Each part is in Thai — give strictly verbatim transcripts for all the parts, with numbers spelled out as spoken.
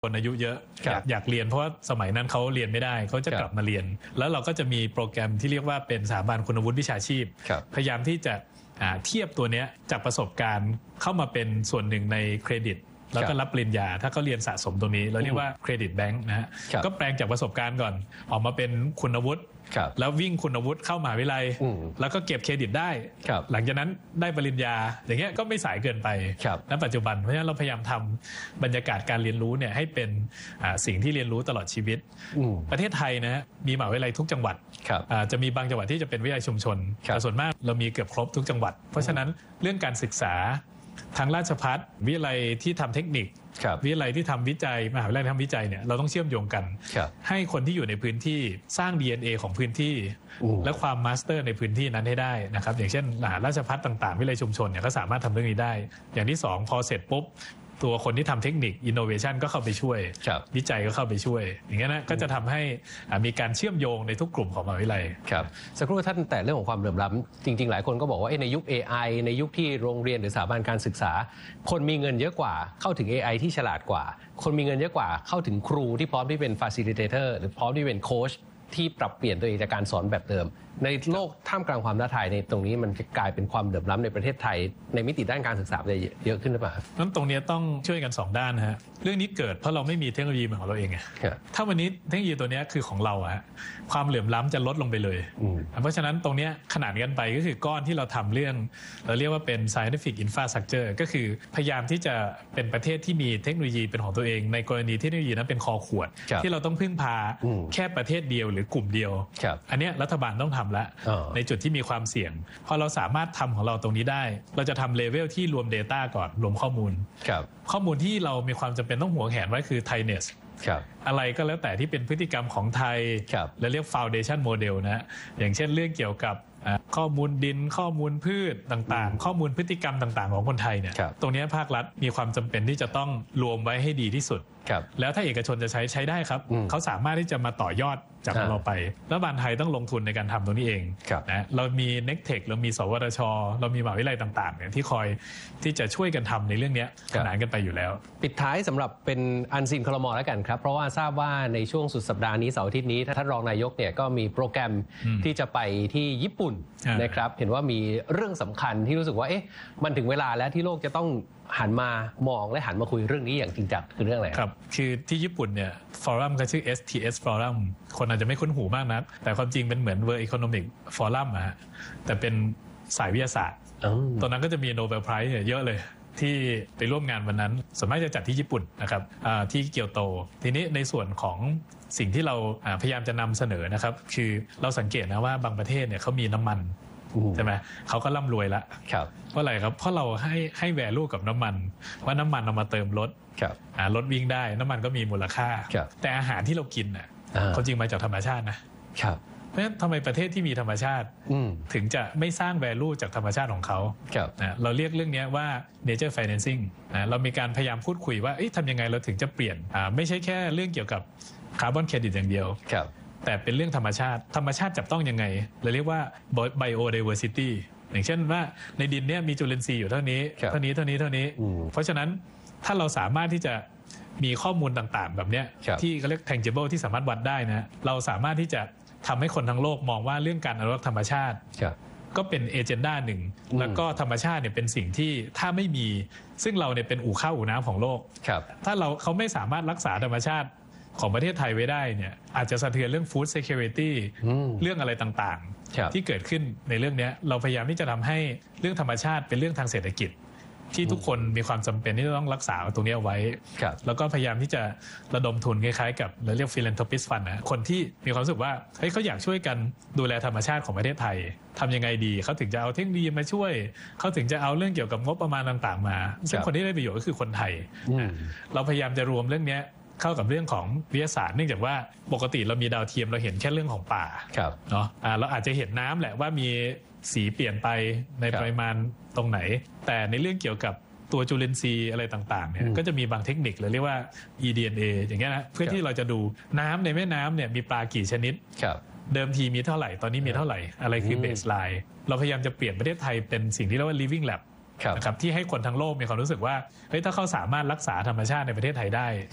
คนอายุเยอะอยากอยากเรียนเพราะว่าสมัยนั้นเขาเรียนไม่ได้เขาจะกลับมาเรียนแล้วเราก็จะมีโปรแกรมที่เรียกว่าเป็นสถาบันคุณวุฒิวิชาชีพพยายามที่จะเทียบตัวนี้จากประสบการณ์เข้ามาเป็นส่วนหนึ่งในเครดิตแล้วก็รับปริญญาถ้าเขาเรียนสะสมตรงนี้เราเรียกว่าเครดิตแบงค์นะฮะก็แปลงจากประสบการณ์ก่อนออกมาเป็นคุณวุฒิแล้ววิ่งคุณวุฒิเข้ามหาวิทยาลัยแล้วก็เก็บเครดิตได้หลังจากนั้นได้ปริญญาอย่างเงี้ยก็ไม่สายเกินไปณปัจจุบันเพราะฉะนั้นเราพยายามทำบรรยากาศการเรียนรู้เนี่ยให้เป็นสิ่งที่เรียนรู้ตลอดชีวิตประเทศไทยนะมีมหาวิทยาลัยทุกจังหวัดจะมีบางจังหวัดที่จะเป็นวิทยาลัยชุมชนแต่ส่วนมากเรามีเกือบครบทุกจังหวัดเพราะฉะนั้นเรื่องการศึกษาทางราชภัฏวิทยาลัยที่ทำเทคนิควิทยาลัยที่ทำวิจัยมหาวิทยาลัยทำวิจัยเนี่ยเราต้องเชื่อมโยงกันให้คนที่อยู่ในพื้นที่สร้าง ดี เอ็น เอ ของพื้นที่และความมาสเตอร์ในพื้นที่นั้นให้ได้นะครับอย่างเช่นราชภัฏต่างๆวิทยาลัยชุมชนเนี่ยก็สามารถทำเรื่องนี้ได้อย่างที่สองพอเสร็จปุ๊บตัวคนที่ทำเทคนิคอินโนเวชันก็เข้าไปช่วยวิจัยก็เข้าไปช่วยอย่างเงี้ยนะก็จะทำให้มีการเชื่อมโยงในทุกกลุ่มของมหาวิทยาลัยครับสักครู่ท่านแต่เรื่องของความเหลื่อมล้ำจริงๆหลายคนก็บอกว่าในยุค เอ ไอ ในยุคที่โรงเรียนหรือสถาบันการศึกษาคนมีเงินเยอะกว่าเข้าถึง เอ ไอ ที่ฉลาดกว่าคนมีเงินเยอะกว่าเข้าถึงครูที่พร้อมที่เป็น facilitator หรือพร้อมที่เป็นโค้ชที่ปรับเปลี่ยนตัวเองจากการสอนแบบเดิมในโลกท่ามกลางความท้าทายในตรงนี้มันกลายเป็นความเหลื่อมล้ำในประเทศไทยในมิติด้านการศึกษาได้เยอะขึ้นหรือเปล่านั้นตรงนี้ต้องช่วยกันสองด้านนะฮะเรื่องนี้เกิดเพราะเราไม่มีเทคโนโลยีของเราเองไงถ้าวันนี้เทคโนโลยีตัวนี้คือของเราอะความเหลื่อมล้ำจะลดลงไปเลยเพราะฉะนั้นตรงนี้ขนาดกันไปก็คือก้อนที่เราทำเรื่องเราเรียกว่าเป็น scientific infrastructure ก็คือพยายามที่จะเป็นประเทศที่มีเทคโนโลยีเป็นของตัวเองในกรณีที่เทคโนโลยีนั้นเป็นคอขวดที่เราต้องพึ่งพาแค่ประเทศเดียวหรือกลุ่มเดียวอันนี้รัฐบาลต้องทำแล้วในจุดที่มีความเสี่ยงพอเราสามารถทำของเราตรงนี้ได้เราจะทำเลเวลที่รวม Data ก่อนรวมข้อมูลข้อมูลที่เรามีความจำเป็นต้องหัวแหนไว้คือ Thainess อะไรก็แล้วแต่ที่เป็นพฤติกรรมของไทยและเรียก Foundation Model นะอย่างเช่นเรื่องเกี่ยวกับข้อมูลดินข้อมูลพืชต่างๆข้อมูลพฤติกรรมต่างๆของคนไทยเนี่ยตรงนี้ภาครัฐมีความจำเป็นที่จะต้องรวมไว้ให้ดีที่สุดแล้วถ้าเอกชนจะใช้ใช้ได้ครับเขาสามารถที่จะมาต่อยอดจากเราไปรัฐบาลไทยต้องลงทุนในการทำตรงนี้เองนะเรามี เน็กเทค เรามีสวทช.เรามีมหาวิทยาลัยต่างๆเนี่ยที่คอยที่จะช่วยกันทำในเรื่องนี้ขนานกันไปอยู่แล้วปิดท้ายสำหรับเป็นอันซีนครม.แล้วกันครับเพราะว่าทราบว่าในช่วงสุดสัปดาห์นี้เสาร์อาทิตย์นี้ท่านรองนายกเนี่ยก็มีโปรแกรมที่จะไปที่ญี่ปุ่นนะครับเห็นว่ามีเรื่องสำคัญที่รู้สึกว่าเอ๊ะมันถึงเวลาแล้วที่โลกจะต้องหันมามองและหันมาคุยเรื่องนี้อย่างจริงจังคือเรื่องอะไรครับคือที่ญี่ปุ่นเนี่ยฟอรัมก็ชื่อ เอส ที เอส Forum คนอาจจะไม่คุ้นหูมากนักแต่ความจริงเป็นเหมือน World Economic Forum อะฮะแต่เป็นสายวิทยาศาสตร์ตอนนั้นก็จะมีโนเบลไพรส์เยอะเลยที่ไปร่วมงานวันนั้นส่วนมากจะจัดที่ญี่ปุ่นนะครับที่เกียวโตทีนี้ในส่วนของสิ่งที่เราพยายามจะนำเสนอนะครับคือเราสังเกตนะว่าบางประเทศเนี่ยเขามีน้ำมันใช่ไหมเขาก็ร่ำรวยละเพราะอะไรครับเพราะเราให้ให้แวลูกับน้ำมันว่าน้ำมันเอามาเติมรถรถวิ่งได้น้ำมันก็มีมูลค่าแต่อาหารที่เรากินน่ะเขาจริงมาจากธรรมชาตินะเพราะฉะนั้นทำไมประเทศที่มีธรรมชาติถึงจะไม่สร้างแวลูจากธรรมชาติของเขานะเราเรียกเรื่องนี้ว่า nature financing นะเรามีการพยายามพูดคุยว่าทำยังไงเราถึงจะเปลี่ยนไม่ใช่แค่เรื่องเกี่ยวกับคาร์บอนเครดิตอย่างเดียวแต่เป็นเรื่องธรรมชาติธรรมชาติจับต้องยังไงเราเรียกว่า biodiversity อย่างเช่นว่าในดินเนี่ยมีจุลินทรีย์อยู่เท่านี้เท่านี้เท่านี้เท่านี้เพราะฉะนั้นถ้าเราสามารถที่จะมีข้อมูลต่างๆแบบเนี้ยที่เขาเรียก tangible ที่สามารถวัดได้นะเราสามารถที่จะทำให้คนทั้งโลกมองว่าเรื่องการอนุรักษ์ธรรมชาติก็เป็นเอเจนดาหนึ่งแล้วก็ธรรมชาติเนี่ยเป็นสิ่งที่ถ้าไม่มีซึ่งเราเนี่ยเป็นอู่ข้าวอู่น้ำของโลกถ้าเราเขาไม่สามารถรักษาธรรมชาติของประเทศไทยไว้ได้เนี่ยอาจจะสะเทือนเรื่อง food security เรื่องอะไรต่างๆที่เกิดขึ้นในเรื่องนี้เราพยายามที่จะทำให้เรื่องธรรมชาติเป็นเรื่องทางเศรษฐกิจที่ทุกคนมีความจำเป็นที่จะต้องรักษาตรงนี้เอาไว้แล้วก็พยายามที่จะระดมทุนคล้ายๆกับเราเรียก philanthropist fund นะคนที่มีความรู้สึกว่าเฮ้ยเขาอยากช่วยกันดูแลธรรมชาติของประเทศไทยทำยังไงดีเขาถึงจะเอาเทคโนโลยีมาช่วยเขาถึงจะเอาเรื่องเกี่ยวกับงบประมาณต่างๆมาซึ่งคนที่ได้ประโยชน์ก็คือคนไทยเราพยายามจะรวมเรื่องนี้เข้ากับเรื่องของวิทยาศาสตร์เนื่องจากว่าปกติเรามีดาวเทียมเราเห็นแค่เรื่องของป่าเนาะเราอาจจะเห็นน้ำแหละว่ามีสีเปลี่ยนไปในปริมาณตรงไหนแต่ในเรื่องเกี่ยวกับตัวจุลินทรีย์อะไรต่างๆเนี่ยก็จะมีบางเทคนิคเรียกว่า อี ดี เอ็น เอ อย่างเงี้ยนะเพื่อที่เราจะดูน้ำในแม่น้ำเนี่ยมีปลากี่ชนิดเดิมทีมีเท่าไหร่ตอนนี้มีเท่าไหร่อะไรคือเบสไลน์เราพยายามจะเปลี่ยนประเทศไทยเป็นสิ่งที่เรียกว่า living lab นะครับที่ให้คนทั้งโลกมีความรู้สึกว่าเฮ้ยถ้าเขาสามารถรักษาธรรมชาติในประเทศไทยได้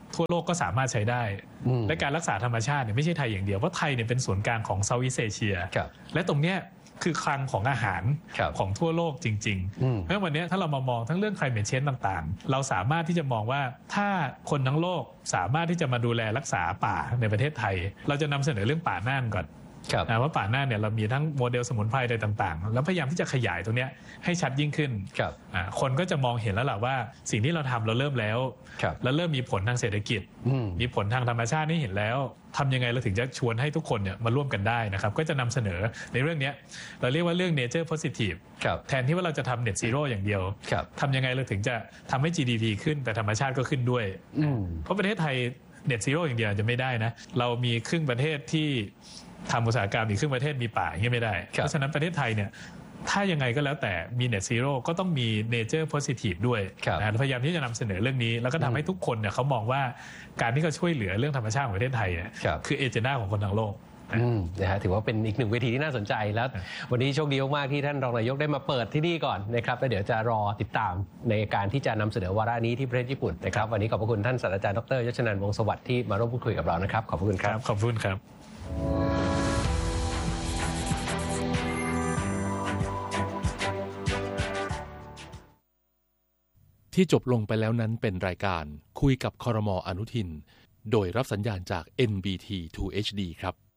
ทั่วโลกก็สามารถใช้ได้และการรักษาธรรมชาติเนี่ยไม่ใช่ไทยอย่างเดียวเพราะไทยเนี่ยเป็นศูนย์กลางของเซาท์อีสต์เอเชียและตรงเนี้ยคือคลังของอาหารของทั่วโลกจริงๆเพราะวันนี้ถ้าเรามามองทั้งเรื่อง climate change ต่างๆเราสามารถที่จะมองว่าถ้าคนทั้งโลกสามารถที่จะมาดูแลรักษาป่าในประเทศไทยเราจะนำเสนอเรื่องป่าน่านก่อนนะว่าป่าน่านเนี่ยเรามีทั้งโมเดลสมุนไพรอะไรต่างๆแล้วพยายามที่จะขยายตรงนี้ให้ชัดยิ่งขึ้นคนก็จะมองเห็นแล้วแหละว่าสิ่งที่เราทำเราเริ่มแล้วแล้วเริ่มมีผลทางเศรษฐกิจมีผลทางธรรมชาตินี่เห็นแล้วทำยังไงเราถึงจะชวนให้ทุกคนเนี่ยมาร่วมกันได้นะครับก็จะนำเสนอในเรื่องนี้เราเรียกว่าเรื่อง nature positive แทนที่ว่าเราจะทำ net zero อย่างเดียวทำยังไงเราถึงจะทำให้ จี ดี พี ขึ้นแต่ธรรมชาติก็ขึ้นด้วยเพราะประเทศไทย net zero อย่างเดียวจะไม่ได้นะเรามีครึ่งประเทศที่ทำอุตสาหกรรมอีกครึ่งประเทศมีป่าอย่างนี้ไม่ได้เพราะฉะนั้นประเทศไทยเนี่ยถ้ายังไงก็แล้วแต่มี net zero ก็ต้องมี nature positive ด้วยนะพยายามที่จะนำเสนอเรื่องนี้แล้วก็ทำให้ทุกคนเนี่ยเขามองว่าการที่เขาช่วยเหลือเรื่องธรรมชาติของประเทศไทยเนี่ยคือเอเจนดาของคนทั้งโลกนะฮะถือว่าเป็นอีกหนึ่งเวทีที่น่าสนใจแล้ววันนี้โชคดีมากที่ท่านรองนายกได้มาเปิดที่นี่ก่อนนะครับแล้วเดี๋ยวจะรอติดตามในการที่จะนำเสนอวาระนี้ที่ประเทศญี่ปุ่นนะครับวันนี้ขอบพระคุณท่านศาสตราจารย์ดร.ยศนันท์ วงศ์สวัสดิ์ที่มาร่วมพูดคุยกับเรานะครับขอบคุณครับขอบคุณครับที่จบลงไปแล้วนั้นเป็นรายการคุยกับครม.อนุทินโดยรับสัญญาณจาก เอ็น บี ที ทู เอช ดี ครับ